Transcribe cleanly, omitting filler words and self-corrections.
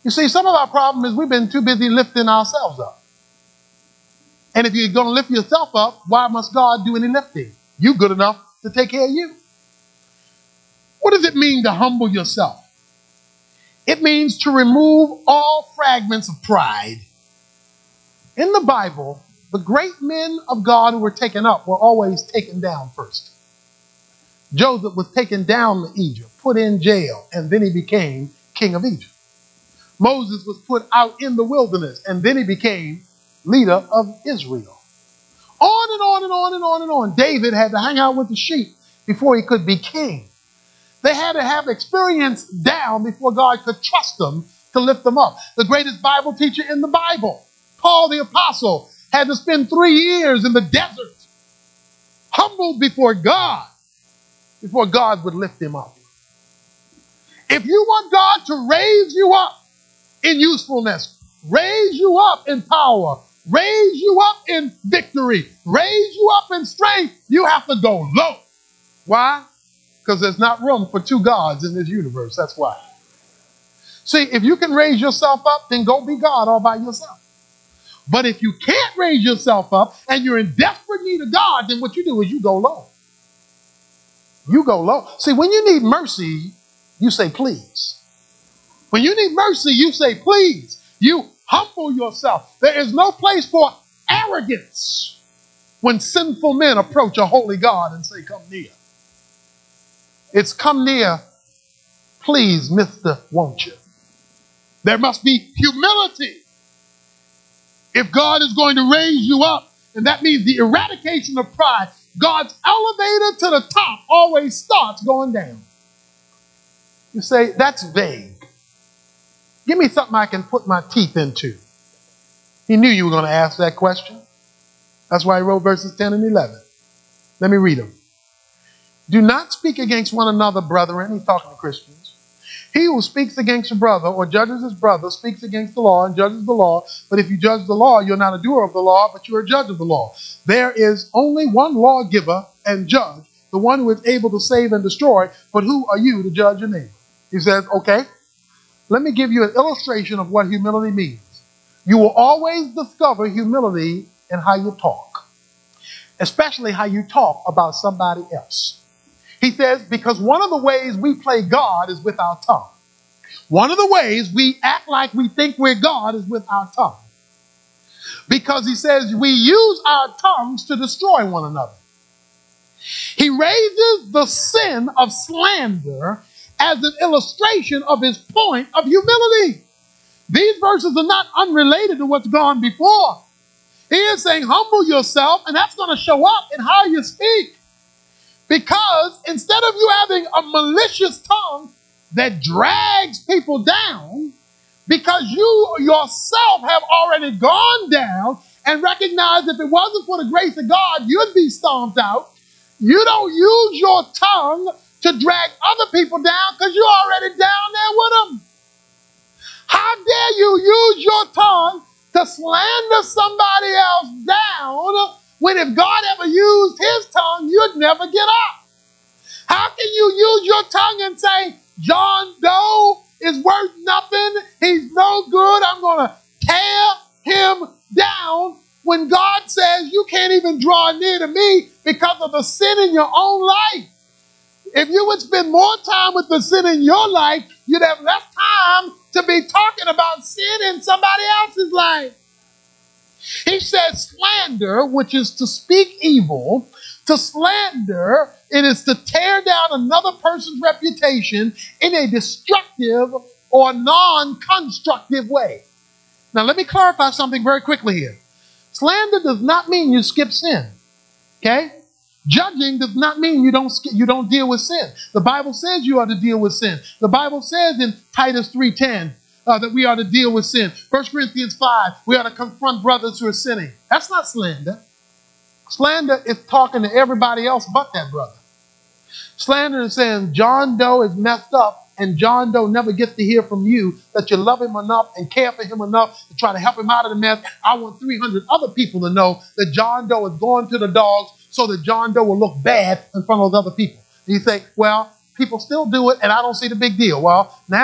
You see, some of our problem is we've been too busy lifting ourselves up. And if you're going to lift yourself up, why must God do any lifting? You good enough to take care of you. What does it mean to humble yourself? It means to remove all fragments of pride. In the Bible, the great men of God who were taken up were always taken down first. Joseph was taken down to Egypt, put in jail, and then he became king of Egypt. Moses was put out in the wilderness, and then he became leader of Israel. On and on and on and on and on. David had to hang out with the sheep before he could be king. They had to have experience down before God could trust them to lift them up. The greatest Bible teacher in the Bible, Paul the Apostle, had to spend 3 years in the desert, humbled before God would lift him up. If you want God to raise you up in usefulness, raise you up in power, raise you up in victory, raise you up in strength, you have to go low. Why? Because there's not room for two gods in this universe. That's why. See, if you can raise yourself up, then go be God all by yourself. But if you can't raise yourself up and you're in desperate need of God, then what you do is you go low. You go low. See, when you need mercy, you say please. When you need mercy, you say please. You humble yourself. There is no place for arrogance when sinful men approach a holy God and say, come near. It's come near, please, Mr. Won't you? There must be humility if God is going to raise you up. And that means the eradication of pride. God's elevator to the top always starts going down. You say, that's vague. Give me something I can put my teeth into. He knew you were going to ask that question. That's why he wrote verses 10 and 11. Let me read them. Do not speak against one another, brethren. He's talking to Christians. He who speaks against a brother or judges his brother speaks against the law and judges the law. But if you judge the law, you're not a doer of the law, but you're a judge of the law. There is only one lawgiver and judge, the one who is able to save and destroy. But who are you to judge your neighbor? He says, okay, let me give you an illustration of what humility means. You will always discover humility in how you talk, especially how you talk about somebody else. He says, because one of the ways we play God is with our tongue. One of the ways we act like we think we're God is with our tongue. Because he says we use our tongues to destroy one another. He raises the sin of slander as an illustration of his point of humility. These verses are not unrelated to what's gone before. He is saying, humble yourself, and that's going to show up in how you speak. Because instead of you having a malicious tongue that drags people down, because you yourself have already gone down and recognized if it wasn't for the grace of God, you'd be stomped out. You don't use your tongue to drag other people down because you're already down there with them. How dare you use your tongue to slander somebody else down when if God ever used his tongue, you'd never get up? How can you use your tongue and say, John Doe is worth nothing, he's no good, I'm going to tear him down, when God says you can't even draw near to me because of the sin in your own life? If you would spend more time with the sin in your life, you'd have less time to be talking about sin in somebody else's life. He says slander, which is to speak evil. To slander, it is to tear down another person's reputation in a destructive or non-constructive way. Now, let me clarify something very quickly here. Slander does not mean you skip sin, okay? Judging does not mean you don't deal with sin. The Bible says you are to deal with sin. The Bible says in Titus 3:10 that we are to deal with sin. 1 Corinthians 5, we are to confront brothers who are sinning. That's not slander. Slander is talking to everybody else but that brother. Slander is saying John Doe is messed up and John Doe never gets to hear from you that you love him enough and care for him enough to try to help him out of the mess. I want 300 other people to know that John Doe is going to the dogs so that John Doe will look bad in front of those other people. And you say, well, people still do it and I don't see the big deal. Well, now